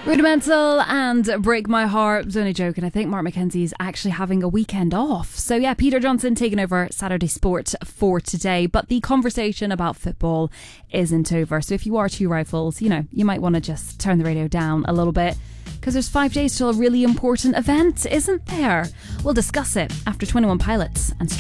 Rudimental and Break My Heart. I was only joking. I think Mark McKenzie's actually having a weekend off. So yeah, Peter Johnson taking over Saturday Sport for today. But the conversation about football isn't over. So if you are Two Rifles, you might want to just turn the radio down a little bit, because there's 5 days till a really important event, isn't there? We'll discuss it after 21 Pilots and